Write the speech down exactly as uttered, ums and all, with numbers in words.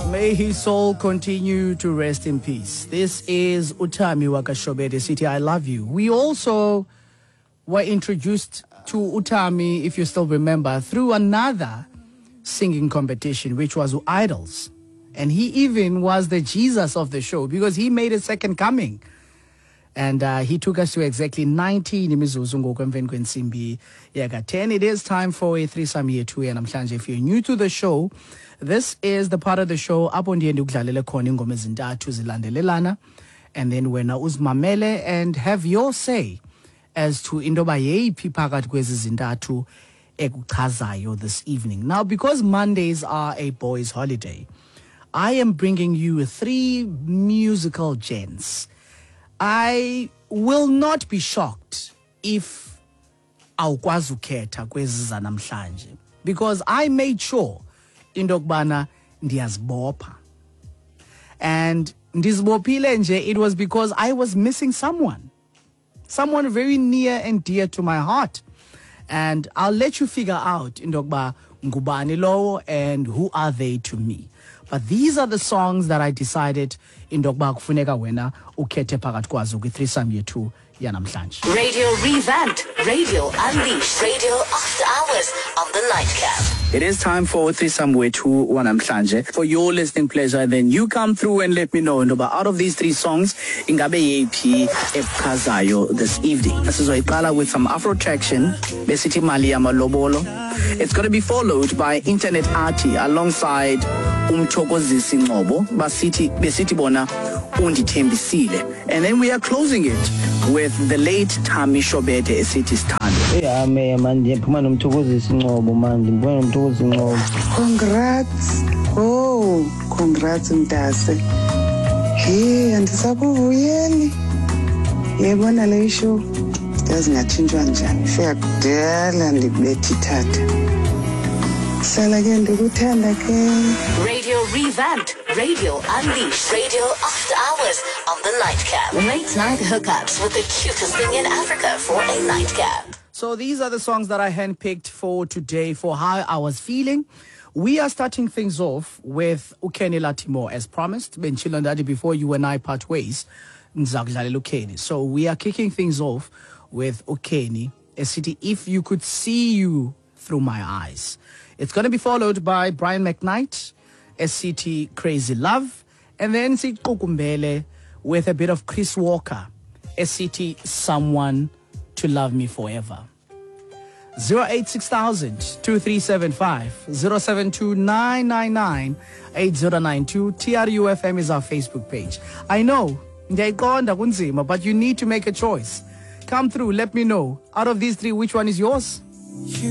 May his soul continue to rest in peace. This is Utami Wakashobede City. I love you. We also were introduced to Utami, if you still remember, through another singing competition, which was Idols. And he even was the Jesus of the show because he made a second coming. And uh, he took us to exactly nineteen imizuzu ngokwemveni kwensimbi yaka ten. It is time for a threesome year two. And if you're new to the show, this is the part of the show apho ndiye ndikudlalele khona ingoma ezintathu zilandelelana, and then wena uzimamele and have your say as to indoba yeyiphi phakathi kwezi zintathu ekuchazayo this evening. Now, because Mondays are a boys' holiday, I am bringing you three musical gems. I will not be shocked if awukwazi ukhetha kwezi zanamhlanje, because I made sure into yokubana ndiyazibopha. And ndizibophile nje, it was because I was missing someone. Someone very near and dear to my heart. And I'll let you figure out into yokuba ngubani lowo and who are they to me. But these are the songs that I decided into yokuba kufuneka wena ukhethe phakathi kwazo kwi-threesome yethu yanamhlanje. Radio revamped, radio unleashed, radio after hours of the nightcap. It is time for threesome wethu wanamhlanje. For your listening pleasure, then you come through and let me know ndoba out of these three songs ingabe yephi ekuchazayo this evening. Sizoyiqala with some Afro traction besithi mali yamalobolo. It's going to be followed by Internet Arty alongside Umthokozisi Ngcobo basithi besithi bona undithembisile. And then we are closing it with the late Tami Shobede esithi Sithando. Yeah, man, man, ndiphuma nomthokozisi Ngcobo man, ndiphuma nomthokozisi Ngcobo. Congrats. Oh, congrats Mtase. Hey, andisakuvuyeli. Yebona le show. Yazi ngatshintshwa njani. Fika kudala ndibethe ithatha. Sala ke ndikuthanda ke. Radio revamped, radio unleashed, radio after hours of the nightcap. Late night hookups with the cutest thing in Africa for a nightcap. So these are the songs that I handpicked for today for how I was feeling. We are starting things off with Ukeni Latimo as promised. Benchilo Ndadi, before you and I part ways, Nzakudlalela Ukeni. So we are kicking things off with Ukeni, a city, if you could see you through my eyes. It's going to be followed by Brian McKnight, S C T Crazy Love, and then Sikukumbele with a bit of Chris Walker, S C T Someone to Love Me Forever. zero eight six thousand, two three seven five, zero seven two nine nine nine, eight zero nine two. T R U F M is our Facebook page. I know, but you need to make a choice. Come through, let me know. Out of these three, which one is yours?